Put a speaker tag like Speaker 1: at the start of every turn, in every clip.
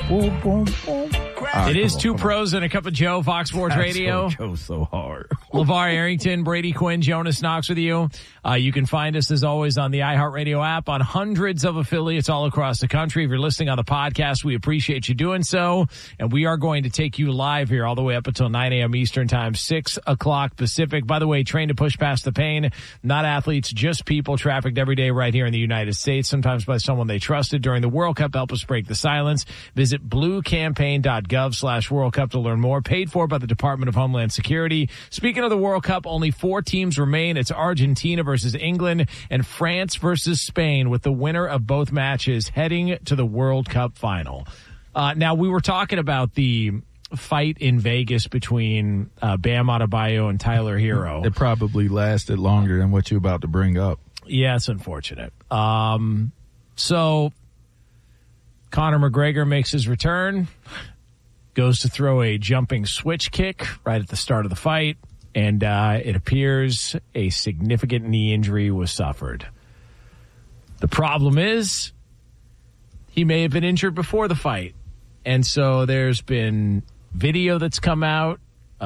Speaker 1: Boom, boom, boom.
Speaker 2: It is Two Pros and a Cup of Joe, Fox Sports Radio.
Speaker 1: Go so hard.
Speaker 2: LeVar Arrington, Brady Quinn, Jonas Knox with you. You can find us, as always, on the iHeartRadio app on hundreds of affiliates all across the country. If you're listening on the podcast, we appreciate you doing so. And we are going to take you live here all the way up until 9 a.m. Eastern Time, 6 o'clock Pacific. By the way, trained to push past the pain, not athletes, just people trafficked every day right here in the United States, sometimes by someone they trusted during the World Cup. Help us break the silence. Visit bluecampaign.gov/World Cup to learn more. Paid for by the Department of Homeland Security. Speaking of the World Cup, only 4 teams remain. It's Argentina versus England and France versus Spain, with the winner of both matches heading to the World Cup final. Now, we were talking about the fight in Vegas between Bam Adebayo and Tyler Hero.
Speaker 1: It probably lasted longer than what you're about to bring up.
Speaker 2: Yeah, it's unfortunate. So Conor McGregor makes his return, goes to throw a jumping switch kick right at the start of the fight, and it appears a significant knee injury was suffered. The problem is he may have been injured before the fight, and so there's been video that's come out.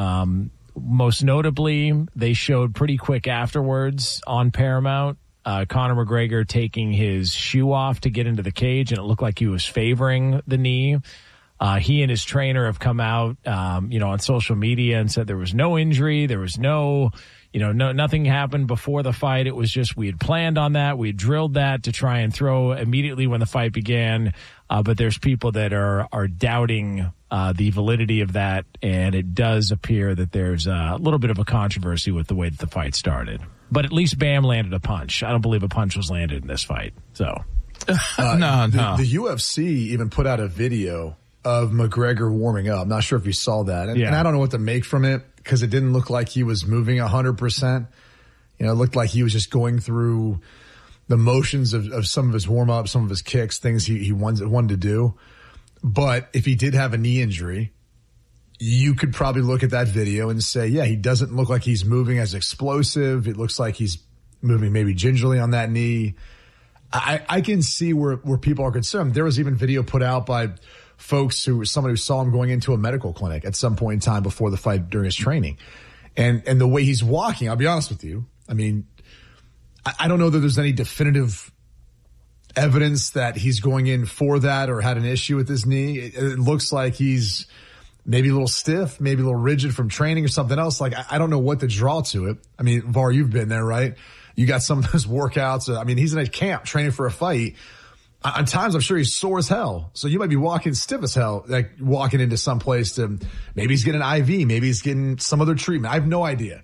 Speaker 2: Most notably, they showed pretty quick afterwards on Paramount Conor McGregor taking his shoe off to get into the cage, and it looked like he was favoring the knee. He and his trainer have come out, on social media and said there was no injury. There was nothing happened before the fight. It was just we had planned on that. We had drilled that to try and throw immediately when the fight began. But there's people that are doubting the validity of that, and it does appear that there's a little bit of a controversy with the way that the fight started. But at least Bam landed a punch. I don't believe a punch was landed in this fight. So
Speaker 3: No. The UFC even put out a video of McGregor warming up. I'm not sure if you saw that. And I don't know what to make from it because it didn't look like he was moving 100%. It looked like he was just going through the motions of some of his warm-up, some of his kicks, things he wanted to do. But if he did have a knee injury, you could probably look at that video and say, yeah, he doesn't look like he's moving as explosive. It looks like he's moving maybe gingerly on that knee. I can see where people are concerned. There was even video put out by folks somebody who saw him going into a medical clinic at some point in time before the fight during his training. And the way he's walking, I'll be honest with you. I mean, I don't know that there's any definitive evidence that he's going in for that or had an issue with his knee. It looks like he's maybe a little stiff, maybe a little rigid from training or something else. Like, I don't know what to draw to it. I mean, VAR, you've been there, right? You got some of those workouts. I mean, he's in a camp training for a fight. At times, I'm sure he's sore as hell. So you might be walking stiff as hell, like walking into some place to, maybe he's getting an IV, maybe he's getting some other treatment. I have no idea.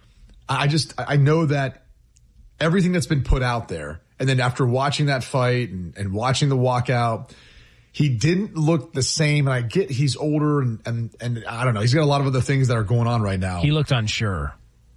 Speaker 3: I know that everything that's been put out there, and then after watching that fight and watching the walkout, he didn't look the same. And I get he's older and I don't know. He's got a lot of other things that are going on right now.
Speaker 2: He looked unsure.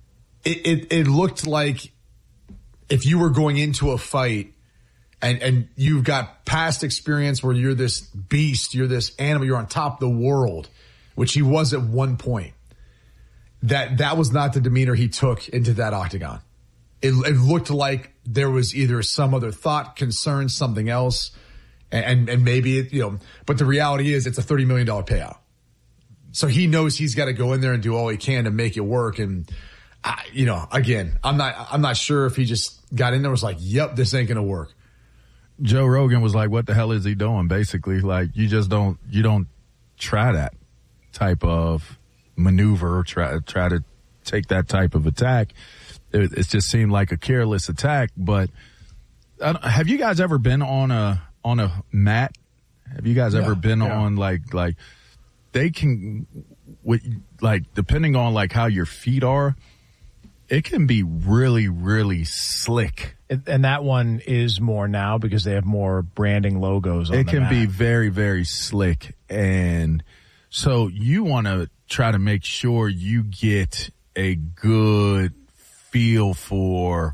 Speaker 3: It looked like if you were going into a fight and you've got past experience where you're this beast, you're this animal, you're on top of the world, which he was at one point, that was not the demeanor he took into that octagon. It looked like there was either some other thought, concern, something else. And maybe but the reality is it's a $30 million payout. So he knows he's got to go in there and do all he can to make it work. And, again, I'm not sure if he just got in there and was like, yep, this ain't going to work.
Speaker 1: Joe Rogan was like, what the hell is he doing? Basically, like, you don't try that type of maneuver or try to take that type of attack. It just seemed like a careless attack. But have you guys ever been on a mat? Have you guys ever been on like they can, depending on like how your feet are, it can be really, really slick.
Speaker 2: And that one is more now because they have more branding logos on the mat.
Speaker 1: It can be very, very slick. And so you want to try to make sure you get a good feel for,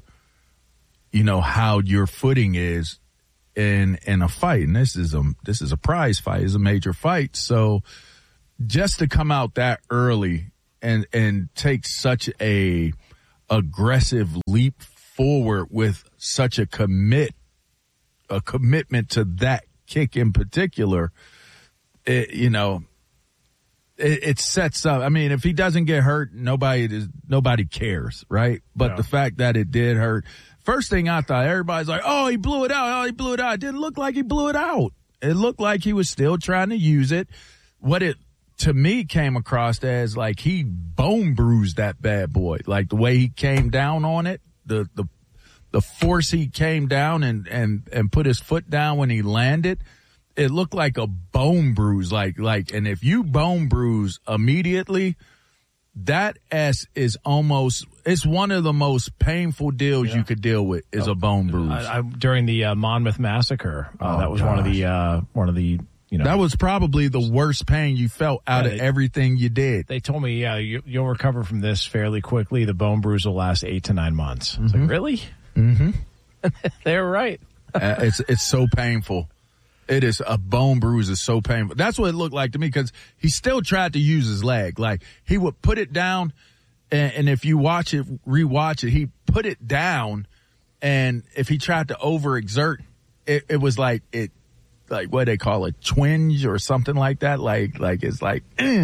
Speaker 1: how your footing is in a fight. And this is a prize fight. It's a major fight. So just to come out that early and take such a aggressive leap forward with such a commitment to that kick in particular, it sets up. I mean, if he doesn't get hurt, nobody cares, right? But the fact that it did hurt. First thing I thought, everybody's like, oh, he blew it out. Oh, he blew it out. It didn't look like he blew it out. It looked like he was still trying to use it. What it, to me, came across as like he bone bruised that bad boy. Like the way he came down on it, the force he came down and put his foot down when he landed, it looked like a bone bruise. And if you bone bruise immediately, that is almost, it's one of the most painful deals you could deal with is a bone bruise.
Speaker 2: During the Monmouth Massacre, that was one of the,
Speaker 1: that was probably the worst pain you felt out of everything you did.
Speaker 2: They told me, you'll recover from this fairly quickly. The bone bruise will last 8 to 9 months. I was like, really?
Speaker 1: Mm-hmm.
Speaker 2: They were right.
Speaker 1: It's so painful. It is, a bone bruise is so painful. That's what it looked like to me, because he still tried to use his leg. Like, he would put it down, and if you rewatch it, he put it down, and if he tried to overexert, it was like what they call a twinge or something like that. Like it's like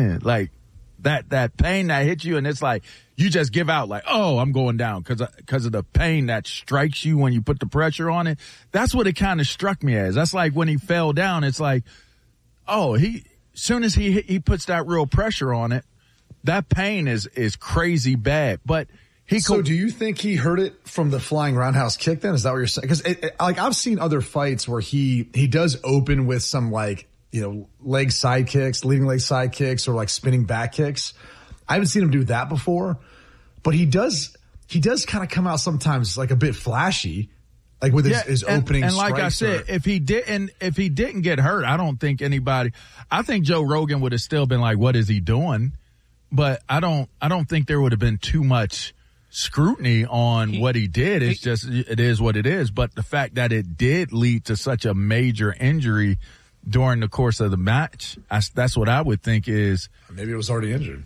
Speaker 1: that pain that hits you, and it's like you just give out, like, oh, I'm going down because of the pain that strikes you when you put the pressure on it. That's what it kind of struck me as. That's like when he fell down, it's like, oh, soon as he puts that real pressure on it, that pain is crazy bad. But
Speaker 3: so do you think he heard it from the flying roundhouse kick then? Is that what you're saying? Because I've seen other fights where he does open with some leg side kicks, leading leg side kicks, or like spinning back kicks. I haven't seen him do that before, but he does kind of come out sometimes like a bit flashy, like with his opening.
Speaker 1: And like I said, if he didn't get hurt, I don't think I think Joe Rogan would have still been like, what is he doing? But I don't think there would have been too much scrutiny on what he did. It's just, it is what it is. But the fact that it did lead to such a major injury during the course of the match, that's what I would think is.
Speaker 3: Maybe it was already injured.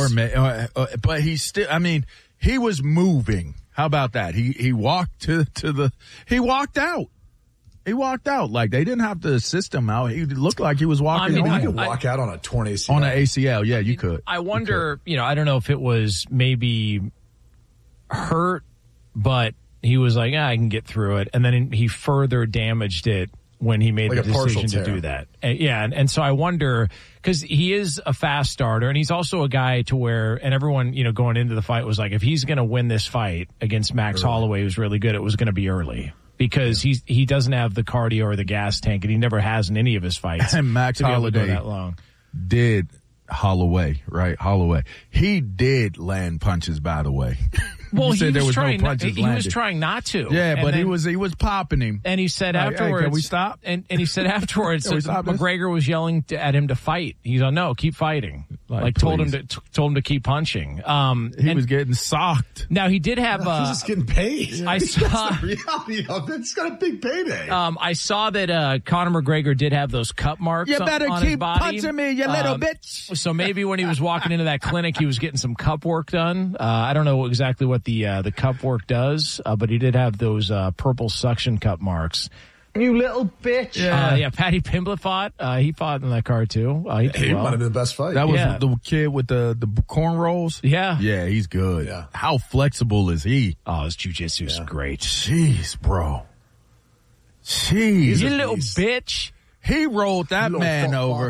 Speaker 1: But he's still, I mean, he was moving. How about that? He walked he walked out. He walked out. Like, they didn't have to assist him out. He looked like he was walking.
Speaker 3: You could walk out on a torn ACL.
Speaker 1: On an ACL, yeah, you could.
Speaker 2: I wonder, I don't know if it was maybe hurt, but he was like, I can get through it. And then he further damaged it when he made the decision to do that. And so I wonder, because he is a fast starter, and he's also a guy to where, and everyone, going into the fight was like, if he's going to win this fight against Max Holloway, who's really good, it was going to be early. Because he doesn't have the cardio or the gas tank, and he never has in any of his fights.
Speaker 1: And Max Holloway
Speaker 2: that long.
Speaker 1: did Holloway. He did land punches, by the way.
Speaker 2: Well, he was trying not to.
Speaker 1: Yeah, but he was popping him.
Speaker 2: And he said afterwards,
Speaker 1: hey, can we stop?
Speaker 2: And he said afterwards, McGregor was yelling at him to fight. He's like, no, keep fighting. Told him to keep punching.
Speaker 1: He was getting socked.
Speaker 2: Now he did have.
Speaker 3: He's just getting paid.
Speaker 2: I saw
Speaker 3: the reality of it. He's got a big payday.
Speaker 2: I saw that Conor McGregor did have those cut marks.
Speaker 1: You better
Speaker 2: on
Speaker 1: keep
Speaker 2: his body.
Speaker 1: punching me, you little bitch.
Speaker 2: So maybe when he was walking into that clinic, he was getting some cup work done. I don't know exactly what the cup work does, but he did have those purple suction cup marks.
Speaker 4: You little bitch.
Speaker 2: Yeah, Paddy Pimblett fought. He fought in that card too. He
Speaker 3: might have been the best fight.
Speaker 1: That was the kid with the cornrows.
Speaker 2: Yeah.
Speaker 1: Yeah, he's good. Yeah. How flexible is he?
Speaker 2: Oh, his jiu-jitsu is great.
Speaker 1: Jeez, bro. Jeez.
Speaker 2: You little bitch.
Speaker 1: He rolled that man over.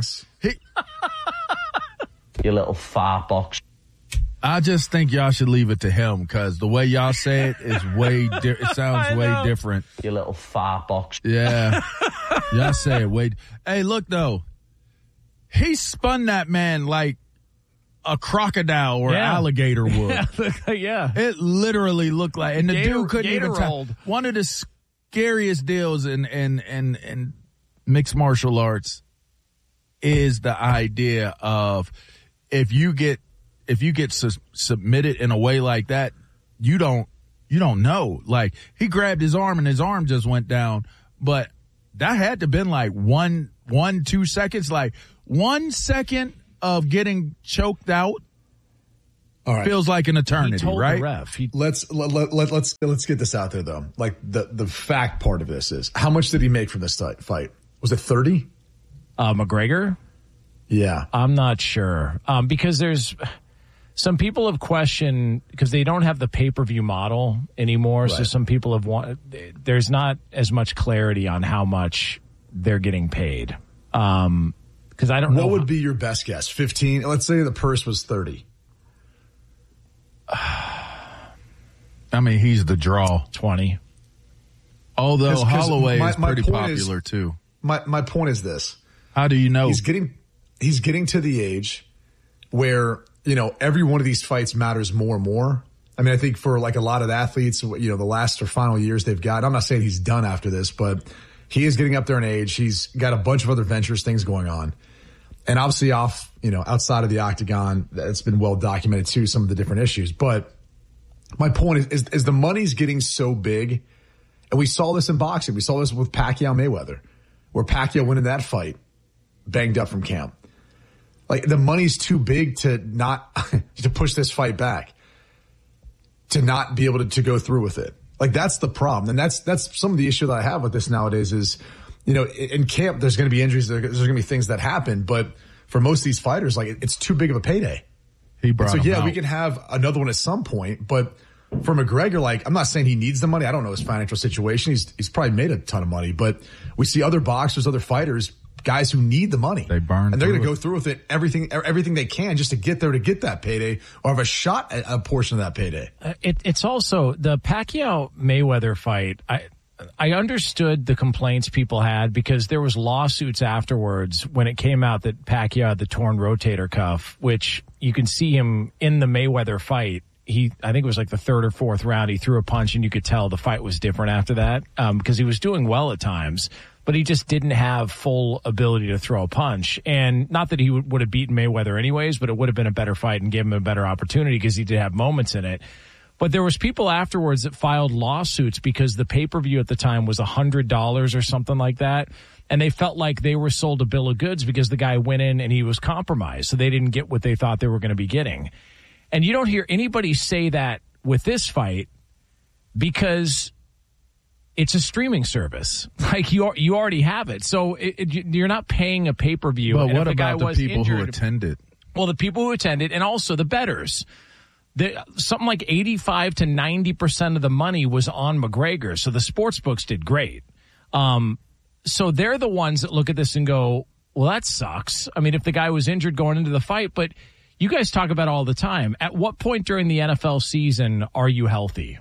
Speaker 4: You little fart box.
Speaker 1: I just think y'all should leave it to him, because the way y'all say it is it sounds way different.
Speaker 4: You little fart box.
Speaker 1: Yeah. Y'all say it Hey, look though. He spun that man like a crocodile or alligator would.
Speaker 2: Yeah.
Speaker 1: It literally looked like, and the dude couldn't even
Speaker 2: rolled.
Speaker 1: One of the scariest deals in mixed martial arts is the idea of if you get submitted in a way like that, you don't know. Like, he grabbed his arm and his arm just went down, but that had to have been like 2 seconds. Like 1 second of getting choked out feels like an eternity, right?
Speaker 2: The ref.
Speaker 3: Let's get this out there though. Like the fact part of this is, how much did he make from this fight? Was it 30?
Speaker 2: McGregor?
Speaker 3: Yeah.
Speaker 2: I'm not sure. Because there's some people have questioned, because they don't have the pay-per-view model anymore. Right. So some people there's not as much clarity on how much they're getting paid. Because I don't know.
Speaker 3: What would be your best guess? 15? Let's say the purse was 30.
Speaker 1: I mean, he's the draw.
Speaker 2: 20.
Speaker 1: Although Holloway is pretty popular too.
Speaker 3: My point is this.
Speaker 1: How do you know?
Speaker 3: He's getting to the age where, every one of these fights matters more and more. I mean, I think for like a lot of athletes, the last or final years they've got, I'm not saying he's done after this, but he is getting up there in age. He's got a bunch of other ventures, things going on. And obviously outside of the octagon, that's been well documented too, some of the different issues. But my point is the money's getting so big, and we saw this in boxing. We saw this with Pacquiao Mayweather, where Pacquiao went in that fight banged up from camp. Like, the money's too big to not to push this fight back, to not be able to go through with it. Like, that's the problem. And that's some of the issue that I have with this nowadays is, in camp, there's going to be injuries. There's going to be things that happen. But for most of these fighters, like, it's too big of a payday.
Speaker 1: He brought him out.
Speaker 3: We can have another one at some point. But for McGregor, like, I'm not saying he needs the money. I don't know his financial situation. He's probably made a ton of money. But we see other boxers, other fighters, guys who need the money.
Speaker 1: They burn,
Speaker 3: and they're going to go through with it, everything they can just to get there, to get that payday, or have a shot at a portion of that payday.
Speaker 2: It's also the Pacquiao Mayweather fight. I understood the complaints people had, because there was lawsuits afterwards when it came out that Pacquiao had the torn rotator cuff, which you can see him in the Mayweather fight. I think it was like the third or fourth round, he threw a punch and you could tell the fight was different after that, because he was doing well at times, but he just didn't have full ability to throw a punch. And not that he would have beaten Mayweather anyways, but it would have been a better fight and gave him a better opportunity, because he did have moments in it. But there was people afterwards that filed lawsuits because the pay-per-view at the time was $100 or something like that. And they felt like they were sold a bill of goods because the guy went in and he was compromised. So they didn't get what they thought they were going to be getting. And you don't hear anybody say that with this fight, because it's a streaming service. Like, you already have it. So you're not paying a pay-per-view.
Speaker 1: But what about the people who attended?
Speaker 2: Well, the people who attended, and also the bettors. Something like 85 to 90% of the money was on McGregor. So the sports books did great. So they're the ones that look at this and go, well, that sucks. I mean, if the guy was injured going into the fight, but you guys talk about it all the time. At what point during the NFL season are you healthy?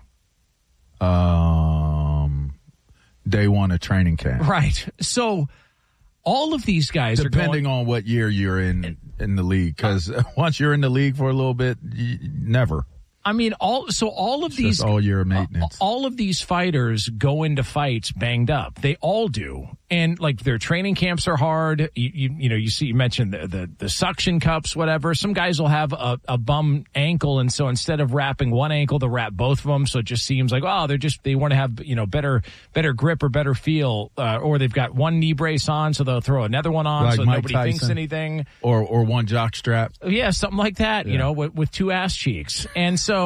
Speaker 1: Day one of training camp.
Speaker 2: Right. So all of these guys
Speaker 1: depending on what year you're in the league, because once you're in the league for a little bit, never.
Speaker 2: I mean, all of these
Speaker 1: all year maintenance.
Speaker 2: All of these fighters go into fights banged up. They all do, and like their training camps are hard. You mentioned the suction cups, whatever. Some guys will have a bum ankle, and so instead of wrapping one ankle, they'll wrap both of them. So it just seems like they want to have better grip or better feel, or they've got one knee brace on, so they'll throw another one on,
Speaker 1: like
Speaker 2: so
Speaker 1: Mike
Speaker 2: nobody
Speaker 1: Tyson,
Speaker 2: thinks anything,
Speaker 1: or one jock strap.
Speaker 2: Yeah, something like that. Yeah. With two ass cheeks, and so.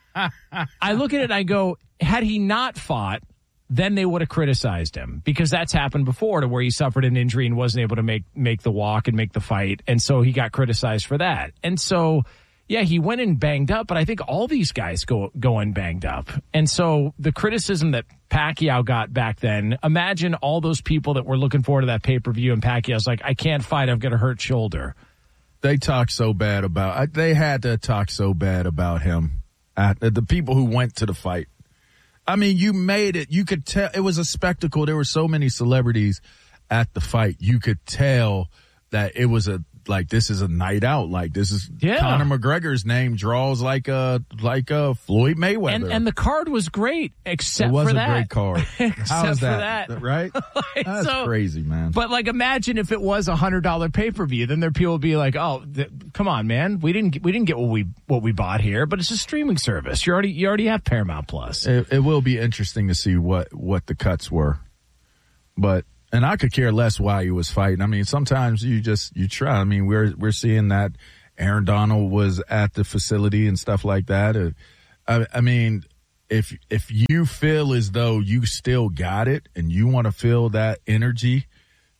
Speaker 2: I look at it and I go, had he not fought, then they would have criticized him, because that's happened before, to where he suffered an injury and wasn't able to make the walk and make the fight. And so he got criticized for that. And so, yeah, he went in banged up, but I think all these guys go in banged up. And so the criticism that Pacquiao got back then, imagine all those people that were looking forward to that pay-per-view, and Pacquiao's like, I can't fight, I've got a hurt shoulder.
Speaker 1: They talk so bad they had to talk so bad about him. The people who went to the fight. I mean, you made it. You could tell it was a spectacle. There were so many celebrities at the fight. You could tell that it was this is a night out. Like, this is Conor McGregor's name draws like a Floyd Mayweather.
Speaker 2: And the card was great, except
Speaker 1: for that.
Speaker 2: It was
Speaker 1: a great card.
Speaker 2: Except
Speaker 1: How is
Speaker 2: for
Speaker 1: that? Right? That's crazy, man.
Speaker 2: But imagine if it was $100 pay-per-view, then people would be like, "Oh, come on, man, we didn't get what we bought here." But it's a streaming service. You already have Paramount Plus.
Speaker 1: It will be interesting to see what the cuts were, but. And I could care less why he was fighting. I mean, sometimes you try. I mean, we're seeing that Aaron Donald was at the facility and stuff like that. I mean, if you feel as though you still got it and you want to feel that energy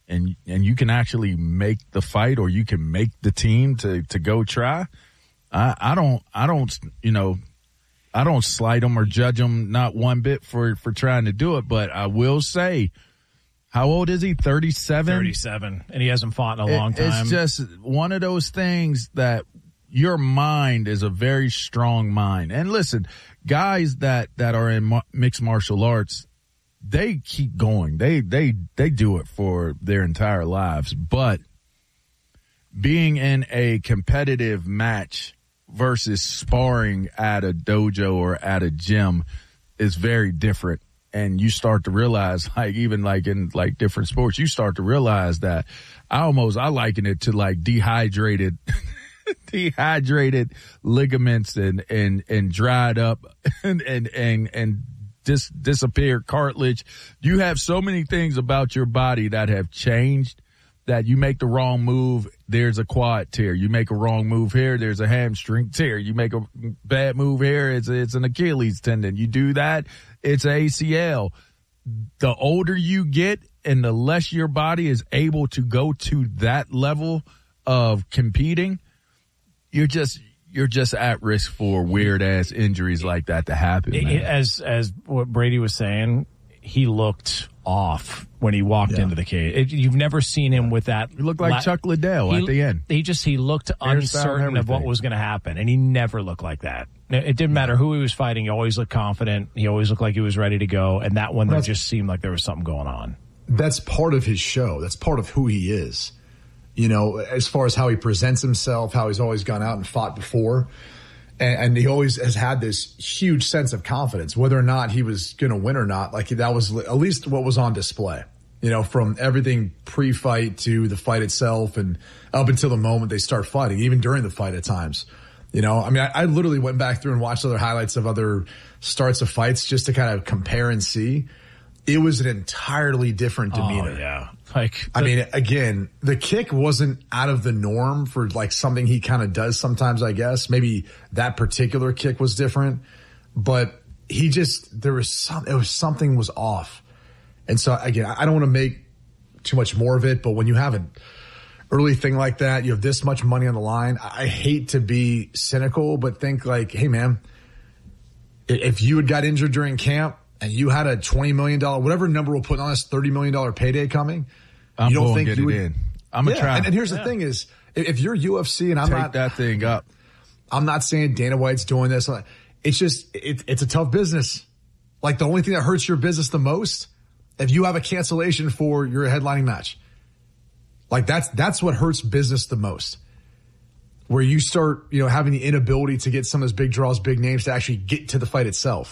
Speaker 1: and you can actually make the fight, or you can make the team to go try, I don't slight them or judge them not one bit for trying to do it. But I will say, how old is he? 37?
Speaker 2: 37, and he hasn't fought in a long time.
Speaker 1: It's just one of those things that your mind is a very strong mind. And listen, guys that are in mixed martial arts, they keep going. They do it for their entire lives. But being in a competitive match versus sparring at a dojo or at a gym is very different. And you start to realize, like, even like in like different sports, you start to realize that I liken it to like dehydrated ligaments and dried up and disappeared cartilage. You have so many things about your body that have changed that you make the wrong move, there's a quad tear. You make a wrong move here, there's a hamstring tear. You make a bad move here, it's an Achilles tendon. You do that, it's ACL. The older you get and the less your body is able to go to that level of competing, you're just at risk for weird ass injuries like that to happen.
Speaker 2: As what Brady was saying, he looked off when he walked into the cage. You've never seen him with that.
Speaker 1: He looked like Chuck Liddell at the end.
Speaker 2: He looked uncertain of what was going to happen, and he never looked like that. It didn't matter who he was fighting. He always looked confident. He always looked like he was ready to go, and that one, there just seemed like there was something going on.
Speaker 3: That's part of his show. That's part of who he is. You know, as far as how he presents himself, how he's always gone out and fought before. And he always has had this huge sense of confidence, whether or not he was going to win or not. Like, that was at least what was on display, you know, from everything pre-fight to the fight itself and up until the moment they start fighting, even during the fight at times. You know, I mean, I literally went back through and watched other highlights of other starts of fights just to kind of compare and see. It was an entirely different demeanor.
Speaker 2: Oh, yeah.
Speaker 3: I mean, again, the kick wasn't out of the norm for like something he kind of does sometimes, I guess. Maybe that particular kick was different, but something was off. And so again, I don't want to make too much more of it, but when you have an early thing like that, you have this much money on the line. I hate to be cynical, but think like, hey man, if you had got injured during camp, and you had a $20 million, whatever number we'll put on this, $30 million payday coming, you don't think you would?
Speaker 1: In. I'm going to try.
Speaker 3: And here's the thing is, if you're UFC and
Speaker 1: take that thing up.
Speaker 3: I'm not saying Dana White's doing this. It's just, it's a tough business. Like, the only thing that hurts your business the most, if you have a cancellation for your headlining match, like that's what hurts business the most. Where you start, you know, having the inability to get some of those big draws, big names to actually get to the fight itself.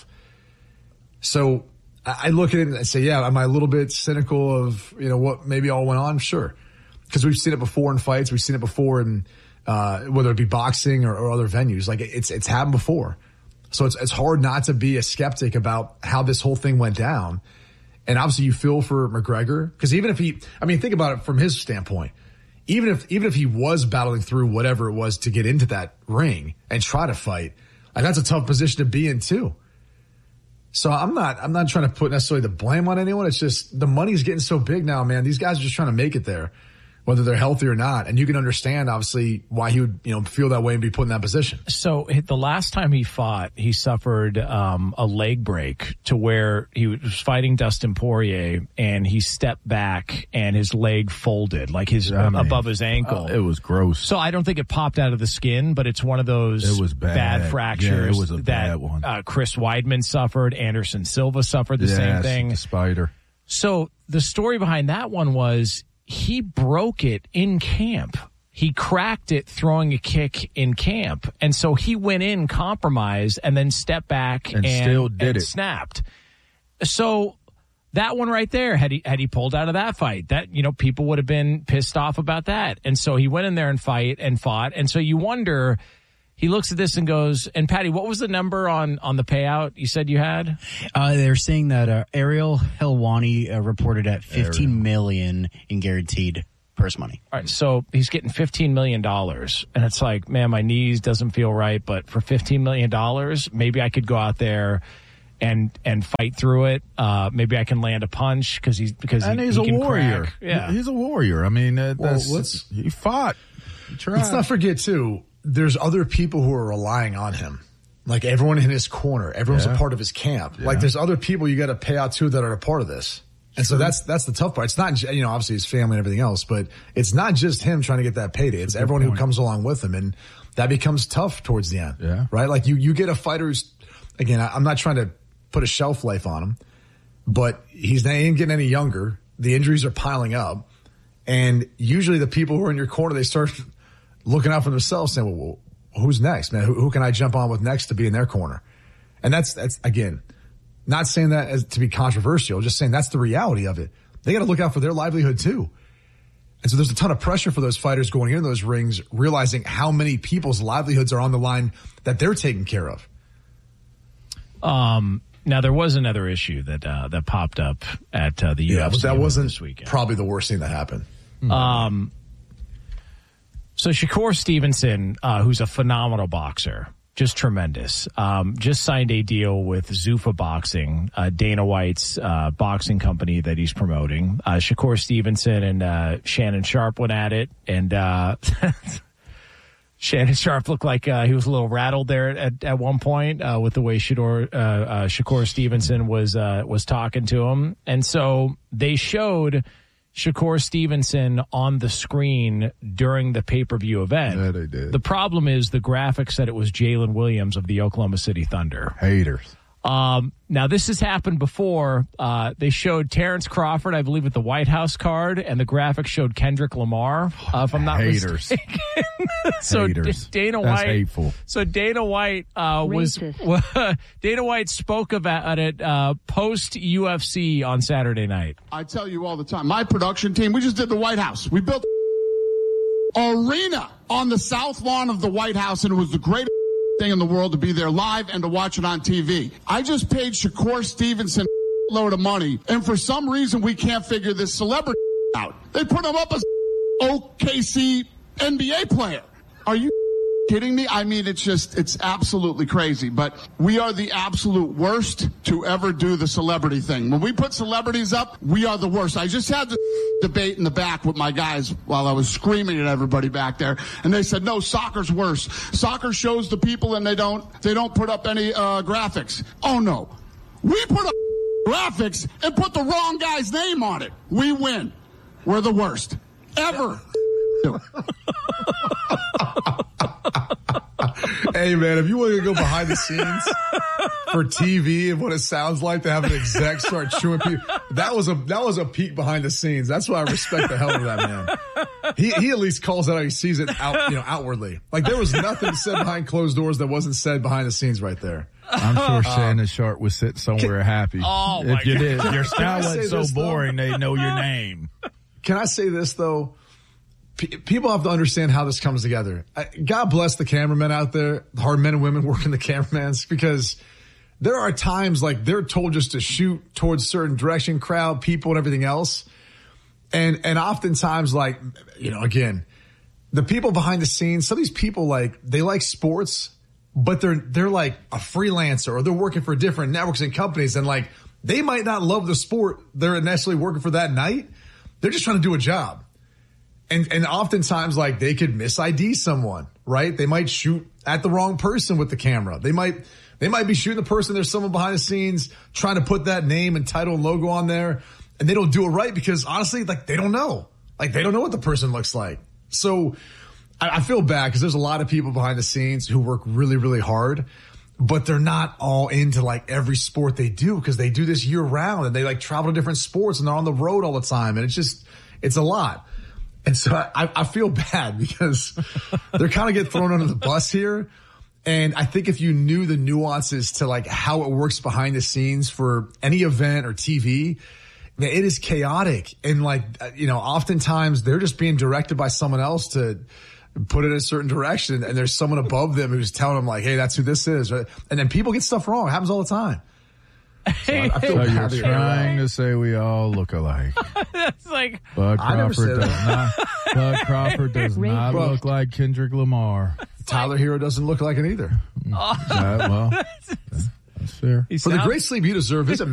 Speaker 3: So I look at it and say, yeah, am I a little bit cynical of, you know, what maybe all went on? Sure. Because we've seen it before in fights. We've seen it before in, whether it be boxing or other venues. Like, it's happened before. So it's hard not to be a skeptic about how this whole thing went down. And obviously you feel for McGregor. Because even if think about it from his standpoint. Even if he was battling through whatever it was to get into that ring and try to fight, like, that's a tough position to be in too. So I'm not trying to put necessarily the blame on anyone. It's just the money's getting so big now, man. These guys are just trying to make it there, whether they're healthy or not. And you can understand, obviously, why he would, you know, feel that way and be put in that position.
Speaker 2: So the last time he fought, he suffered a leg break to where he was fighting Dustin Poirier, and he stepped back and his leg folded, like above his ankle.
Speaker 1: It was gross.
Speaker 2: So I don't think it popped out of the skin, but it's one of those bad fractures.
Speaker 1: Yeah, it was a bad one.
Speaker 2: Chris Weidman suffered. Anderson Silva suffered the same thing.
Speaker 1: The spider.
Speaker 2: So the story behind that one was, he broke it in camp. He cracked it throwing a kick in camp. And so he went in compromised and then stepped back and still did it. Snapped. So that one right there, had he pulled out of that fight, that, you know, people would have been pissed off about that. And so he went in there and fought. And so you wonder, he looks at this and goes, and Patty, what was the number on the payout you said you had?
Speaker 5: They're saying that Ariel Helwani reported at $15 million in guaranteed purse money.
Speaker 2: All right, so he's getting $15 million. And it's like, man, my knees doesn't feel right, but for $15 million, maybe I could go out there and fight through it. Maybe I can land a punch because he's
Speaker 1: a warrior.
Speaker 2: Crack. Yeah,
Speaker 1: he's a warrior. I mean, he fought.
Speaker 3: Let's not forget too. There's other people who are relying on him. Like everyone in his corner, everyone's a part of his camp. Yeah. Like there's other people you got to pay out to that are a part of this. And so that's the tough part. It's not, obviously his family and everything else, but it's not just him trying to get that payday. It's everyone who comes along with him. And that becomes tough towards the end.
Speaker 1: Yeah.
Speaker 3: Right? Like you get a fighter who's, again, I'm not trying to put a shelf life on him, but he ain't getting any younger. The injuries are piling up. And usually the people who are in your corner, they start looking out for themselves saying, well, who's next, man? Who can I jump on with next to be in their corner? And that's again, not saying that as to be controversial, just saying that's the reality of it. They got to look out for their livelihood too. And so there's a ton of pressure for those fighters going into those rings, realizing how many people's livelihoods are on the line that they're taking care of.
Speaker 2: Now there was another issue that popped up at the UFC.
Speaker 3: But that wasn't
Speaker 2: this weekend.
Speaker 3: Probably the worst thing that happened.
Speaker 2: So Shakur Stevenson, who's a phenomenal boxer, just tremendous, just signed a deal with Zuffa Boxing, Dana White's boxing company that he's promoting. Shakur Stevenson and Shannon Sharp went at it, and Shannon Sharp looked like he was a little rattled there at one point with the way Shakur Stevenson was talking to him. And so they showed Shakur Stevenson on the screen during the pay-per-view event.
Speaker 1: Yeah, they did.
Speaker 2: The problem is the graphic said it was Jalen Williams of the Oklahoma City Thunder.
Speaker 1: Haters.
Speaker 2: Now, this has happened before. They showed Terrence Crawford, I believe, at the White House card, and the graphic showed Kendrick Lamar, if I'm not mistaken. So
Speaker 1: haters.
Speaker 2: Dana
Speaker 1: That's
Speaker 2: White.
Speaker 1: hateful.
Speaker 2: So Dana White Dana White spoke about it post UFC on Saturday night.
Speaker 6: I tell you all the time, my production team, we just did the White House. We built arena on the south lawn of the White House, and it was the greatest thing in the world to be there live and to watch it on TV. I just paid Shakur Stevenson a load of money, and for some reason we can't figure this celebrity out. They put him up as OKC NBA player. Are you kidding me? I mean, it's absolutely crazy, but we are the absolute worst to ever do the celebrity thing. When we put celebrities up, we are the worst. I just had this debate in the back with my guys while I was screaming at everybody back there, and they said, no, soccer's worse. Soccer shows the people and they don't put up any graphics. Oh no. We put up graphics and put the wrong guy's name on it. We win. We're the worst ever.
Speaker 3: Hey man, if you want to go behind the scenes for TV and what it sounds like to have an exec start chewing people, that was a peek behind the scenes. That's why I respect the hell out of that man. He at least calls it how he sees it outwardly. Like there was nothing said behind closed doors that wasn't said behind the scenes right there.
Speaker 1: I'm sure Shannon Sharp was sitting somewhere happy.
Speaker 2: Oh my
Speaker 1: if you
Speaker 2: God.
Speaker 1: did, your style was so boring they know your name.
Speaker 3: Can I say this though? People have to understand how this comes together. God bless the cameramen out there, the hard men and women working the cameramans, because there are times like they're told just to shoot towards certain direction, crowd, people, and everything else. And oftentimes, like, again, the people behind the scenes, some of these people, like, they like sports, but they're like a freelancer or they're working for different networks and companies. And like, they might not love the sport they're necessarily working for that night. They're just trying to do a job. And oftentimes, like, they could mis-ID someone, right? They might shoot at the wrong person with the camera. They might be shooting the person. There's someone behind the scenes trying to put that name and title and logo on there, and they don't do it right because honestly, like, they don't know. Like, they don't know what the person looks like. So I feel bad because there's a lot of people behind the scenes who work really, really hard, but they're not all into like every sport they do because they do this year round and they like travel to different sports and they're on the road all the time. And it's a lot. And so I feel bad because they're kind of get thrown under the bus here. And I think if you knew the nuances to like how it works behind the scenes for any event or TV, man, it is chaotic. And like, oftentimes they're just being directed by someone else to put it in a certain direction. And there's someone above them who's telling them like, hey, that's who this is. And then people get stuff wrong. It happens all the time. So I feel bad.
Speaker 1: You're trying to say we all look alike.
Speaker 2: That's like
Speaker 1: Bud Crawford does not look like Kendrick Lamar.
Speaker 3: Tyler Hero doesn't look like it either.
Speaker 1: Well, that's there.
Speaker 3: For the great sleep you deserve, visit